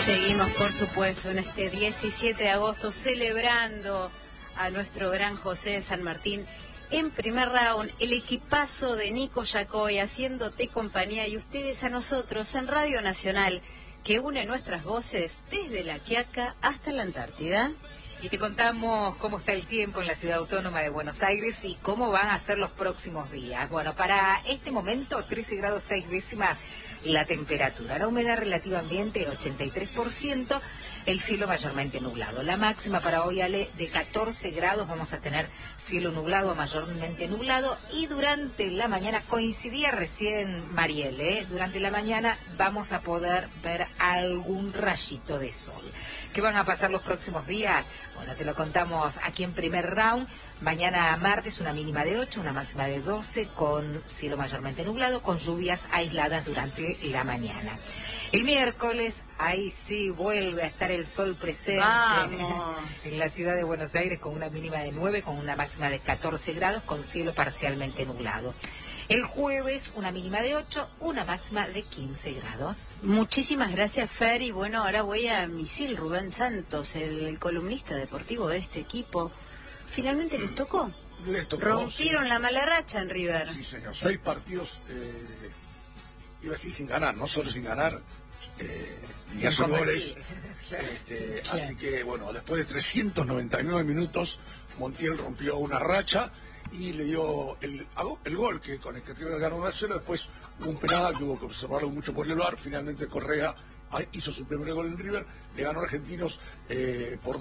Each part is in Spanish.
Seguimos, por supuesto, en este 17 de agosto celebrando a nuestro gran José de San Martín. En primer round, el equipazo de Nico Yacoy haciéndote compañía y ustedes a nosotros en Radio Nacional, que une nuestras voces desde La Quiaca hasta la Antártida. Y te contamos cómo está el tiempo en la Ciudad Autónoma de Buenos Aires y cómo van a ser los próximos días. Bueno, para este momento, 13 grados 6 décimas la temperatura. La humedad relativa ambiente, 83%. El cielo mayormente nublado. La máxima para hoy, Ale, de 14 grados. Vamos a tener cielo nublado a mayormente nublado. Y durante la mañana, coincidía recién Mariel, durante la mañana vamos a poder ver algún rayito de sol. ¿Qué van a pasar los próximos días? Bueno, te lo contamos aquí en primer round. Mañana martes una mínima de 8, una máxima de 12, con cielo mayormente nublado, con lluvias aisladas durante la mañana. El miércoles, ahí sí vuelve a estar el sol presente. ¡Vamos! En la ciudad de Buenos Aires, con una mínima de 9, con una máxima de 14 grados, con cielo parcialmente nublado. El jueves, una mínima de 8, una máxima de 15 grados. Muchísimas gracias, Fer. Y bueno, ahora voy a misil Rubén Santos, el columnista deportivo de este equipo. ¿Finalmente les tocó? Les tocó. Rompieron la mala racha en River. Sí, señor. 6 partidos, iba a decir sin ganar, no solo sin ganar, ni hacer goles. Así que, bueno, después de 399 minutos, Montiel rompió una racha y le dio el gol con el que River ganó 1-0. Después hubo un penal que hubo que observarlo mucho por el VAR. Finalmente Correa hizo su primer gol en River, le ganó a Argentinos por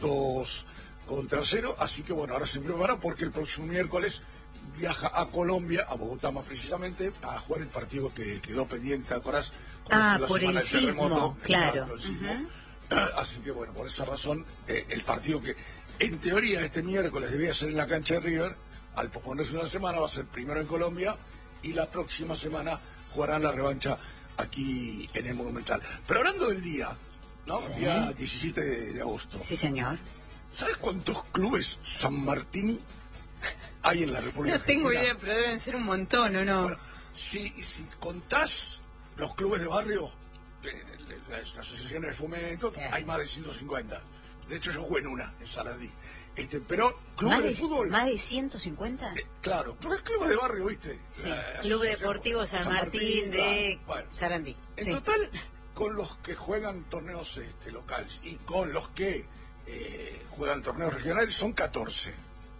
2-0, así que bueno, ahora se prepara porque el próximo miércoles viaja a Colombia, a Bogotá más precisamente, a jugar el partido que quedó pendiente, ¿te acordás? Por el sismo, claro. Así que bueno, por esa razón, el partido que en teoría este miércoles debía ser en la cancha de River, al posponerse una semana va a ser primero en Colombia y la próxima semana jugarán la revancha aquí en el Monumental. Pero hablando del día, ¿no? Sí. Día 17 de agosto. Sí, señor. ¿Sabes cuántos clubes San Martín hay en la República Argentina? No tengo idea, pero deben ser un montón, ¿o no? Bueno, si contás los clubes de barrio, las asociaciones de fomento, hay más de 150. De hecho, yo jugué en una, en Sarandí. Pero clubes de fútbol... ¿Más de 150? Claro, clubes de barrio, ¿viste? Sí, Club Deportivo San Martín de Sarandí. En total, con los que juegan torneos locales y con los que juegan torneos regionales, son 14.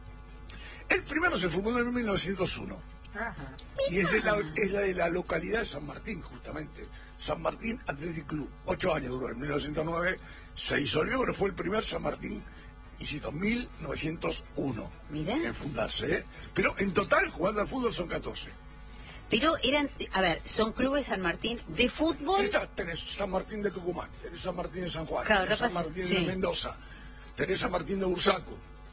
El primero se fundó en 1901. Ajá. Y es de la localidad de San Martín, justamente. San Martín Athletic Club. 8 años duró. En 1909 se disolvió, pero fue el primer San Martín, insisto, 1901. Mirá. En fundarse. Pero en total, jugando al fútbol, son 14. Pero son clubes San Martín de fútbol. Sí, tenés San Martín de Tucumán, tenés San Martín de San Juan, claro, tenés San Martín de Mendoza, tenés San Martín de Bursaco.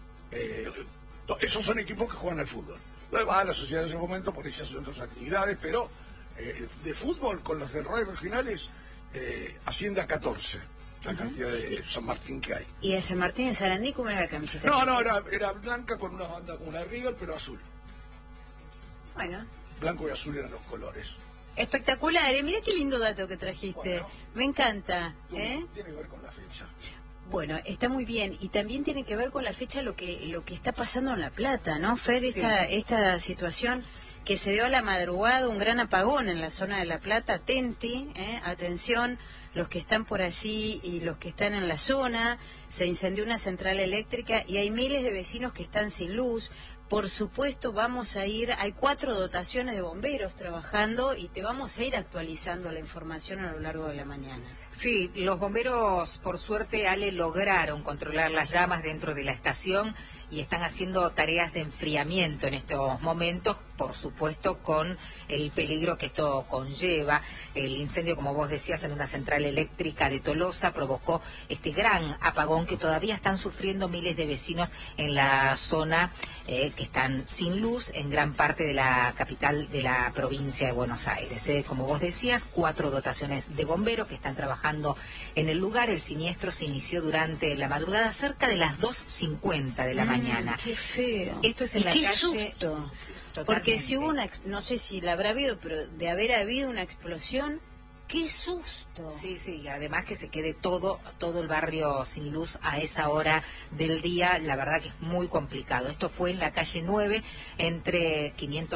Esos son equipos que juegan al fútbol. Lo demás, las sociedades en momento, por ahí se hacen otras actividades, pero de fútbol, con los de radio regionales, asciende a 14 la cantidad de San Martín que hay. ¿Y de San Martín de Sarandí cómo era la camiseta? No, era blanca con una banda como la de River, pero azul. Bueno. Blanco y azul eran los colores. Espectacular, mirá qué lindo dato que trajiste. Bueno, me encanta. Tiene que ver con la fecha. Bueno, está muy bien. Y también tiene que ver con la fecha lo que está pasando en La Plata, ¿no, Fer? Sí. Esta situación que se dio a la madrugada, un gran apagón en la zona de La Plata. Atención, los que están por allí y los que están en la zona. Se incendió una central eléctrica y hay miles de vecinos que están sin luz. Por supuesto, hay 4 dotaciones de bomberos trabajando y te vamos a ir actualizando la información a lo largo de la mañana. Sí, los bomberos, por suerte, Ale, lograron controlar las llamas dentro de la estación y están haciendo tareas de enfriamiento en estos momentos, por supuesto, con el peligro que esto conlleva. El incendio, como vos decías, en una central eléctrica de Tolosa provocó este gran apagón que todavía están sufriendo miles de vecinos en la zona que están sin luz en gran parte de la capital de la provincia de Buenos Aires. Como vos decías, 4 dotaciones de bomberos que están trabajando en el lugar. El siniestro se inició durante la madrugada, cerca de las 2:50 de la mañana. ¡Qué feo! Esto es en la calle... Susto. Porque si hubo no sé si la habrá habido, pero de haber habido una explosión, ¡Qué susto! Sí, y además que se quede todo el barrio sin luz a esa hora del día, la verdad que es muy complicado. Esto fue en la calle 9, entre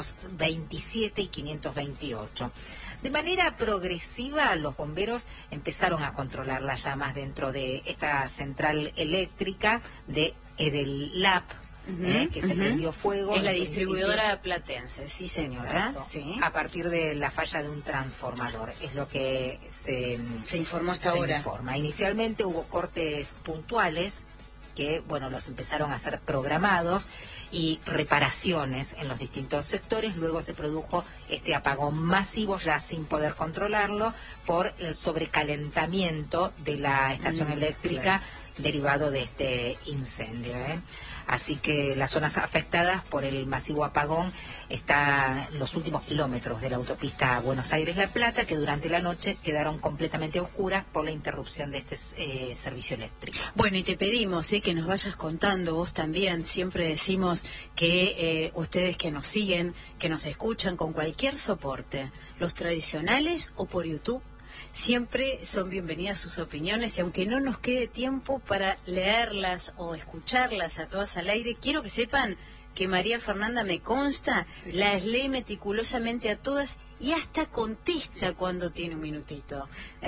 527 y 528. De manera progresiva, los bomberos empezaron a controlar las llamas dentro de esta central eléctrica de Edelap, que se prendió fuego. Es la distribuidora platense, sí señora. Sí. A partir de la falla de un transformador, es lo que se informó hasta ahora. Informa. Inicialmente hubo cortes puntuales que, bueno, los empezaron a ser programados y reparaciones en los distintos sectores. Luego se produjo este apagón masivo, ya sin poder controlarlo, por el sobrecalentamiento de la estación eléctrica derivado de este incendio. Así que las zonas afectadas por el masivo apagón están los últimos kilómetros de la autopista Buenos Aires-La Plata, que durante la noche quedaron completamente oscuras por la interrupción de este servicio eléctrico. Bueno, y te pedimos que nos vayas contando, vos también, siempre decimos que ustedes que nos siguen, que nos escuchan con cualquier soporte, los tradicionales o por YouTube, siempre son bienvenidas sus opiniones, y aunque no nos quede tiempo para leerlas o escucharlas a todas al aire, quiero que sepan que María Fernanda, me consta, las lee meticulosamente a todas y hasta contesta cuando tiene un minutito.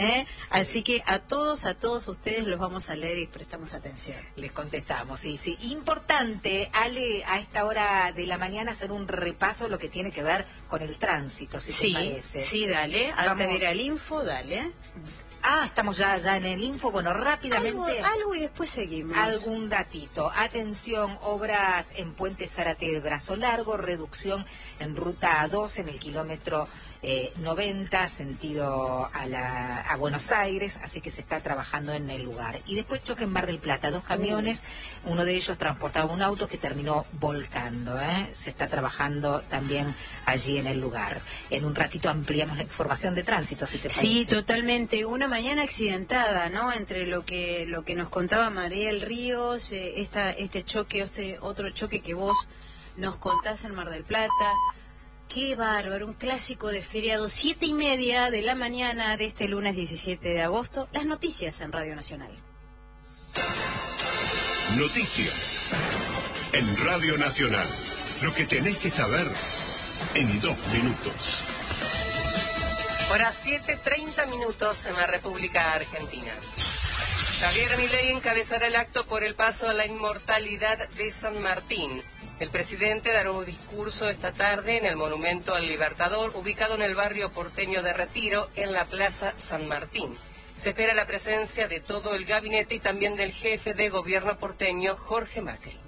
Así que a todos ustedes los vamos a leer y prestamos atención. Les contestamos, sí. Importante, Ale, a esta hora de la mañana hacer un repaso lo que tiene que ver con el tránsito, si te parece. Sí, dale. Antes de ir al info, dale. Estamos ya en el info. Bueno, rápidamente. Algo y después seguimos. Algún datito. Atención, obras en Puente Zárate Brazo Largo, reducción en ruta 2 en el kilómetro 90, sentido a Buenos Aires, así que se está trabajando en el lugar. Y después choque en Mar del Plata, 2 camiones, uno de ellos transportaba un auto que terminó volcando. Se está trabajando también allí en el lugar. En un ratito ampliamos la información de tránsito, si te parece. Sí, totalmente. Una mañana accidentada, ¿no? Entre lo que nos contaba Mariel Ríos, este choque, otro choque que vos nos contás en Mar del Plata. Qué bárbaro, un clásico de feriado, 7:30 de la mañana de este lunes 17 de agosto. Las noticias en Radio Nacional. Noticias en Radio Nacional. Lo que tenés que saber en 2 minutos. Hora 7:30 en la República Argentina. Javier Milei encabezará el acto por el paso a la inmortalidad de San Martín. El presidente dará un discurso esta tarde en el Monumento al Libertador, ubicado en el barrio porteño de Retiro, en la Plaza San Martín. Se espera la presencia de todo el gabinete y también del jefe de gobierno porteño, Jorge Macri.